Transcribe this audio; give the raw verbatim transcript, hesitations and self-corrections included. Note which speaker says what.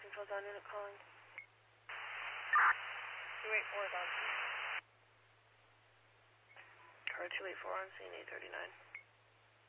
Speaker 1: Control down unit calling.
Speaker 2: two eight four is on scene.
Speaker 1: Car two eight four on scene, eight thirty-nine.